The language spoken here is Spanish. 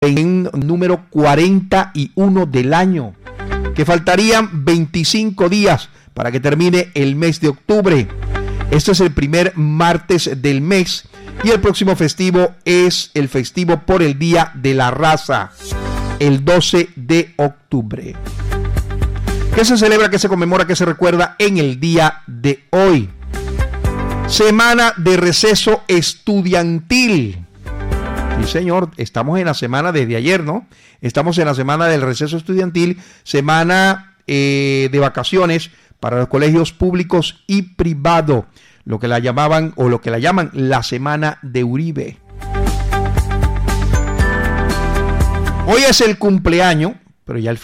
en número 41 del año, que faltarían 25 días para que termine el mes de octubre. Este es el primer martes del mes y el próximo festivo es el festivo por el Día de la Raza, el 12 de octubre. ¿Qué se celebra, qué se conmemora, qué se recuerda en el día de hoy? Semana de receso estudiantil. Sí, señor, estamos en la semana desde ayer, ¿no? Estamos en la semana del receso estudiantil, semana de vacaciones para los colegios públicos y privados, lo que la llamaban o lo que la llaman la semana de Uribe. Hoy es el cumpleaños, pero ya el